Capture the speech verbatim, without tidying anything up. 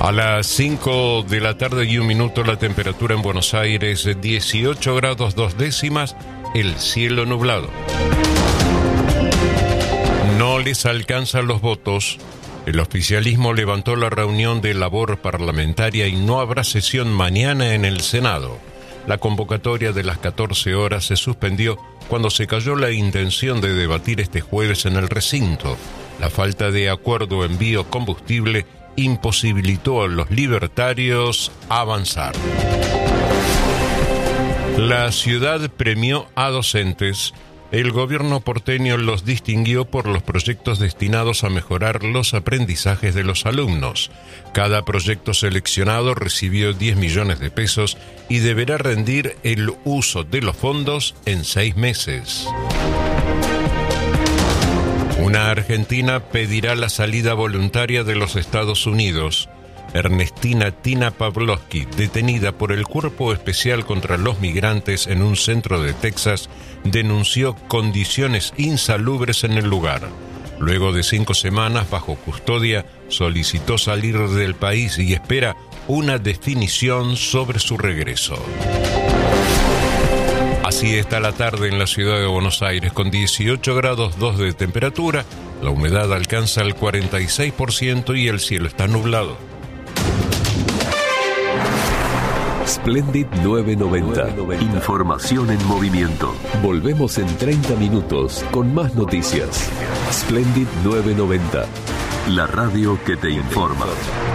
A las cinco de la tarde y un minuto, la temperatura en Buenos Aires, dieciocho grados dos décimas, el cielo nublado. No les alcanzan los votos. El oficialismo levantó la reunión de labor parlamentaria y no habrá sesión mañana en el Senado. La convocatoria de las catorce horas se suspendió cuando se cayó la intención de debatir este jueves en el recinto. La falta de acuerdo en biocombustible imposibilitó a los libertarios avanzar. La ciudad premió a docentes. El gobierno porteño los distinguió por los proyectos destinados a mejorar los aprendizajes de los alumnos. Cada proyecto seleccionado recibió diez millones de pesos y deberá rendir el uso de los fondos en seis meses. Una argentina pedirá la salida voluntaria de los Estados Unidos. Ernestina Tina Pavlovsky, detenida por el Cuerpo Especial contra los Migrantes en un centro de Texas, denunció condiciones insalubres en el lugar. Luego de cinco semanas bajo custodia, solicitó salir del país y espera una definición sobre su regreso. Así está la tarde en la ciudad de Buenos Aires, con dieciocho grados dos de temperatura, la humedad alcanza el cuarenta y seis por ciento y el cielo está nublado. Splendid novecientos noventa. Información en movimiento. Volvemos en treinta minutos con más noticias. Splendid novecientos noventa. La radio que te informa.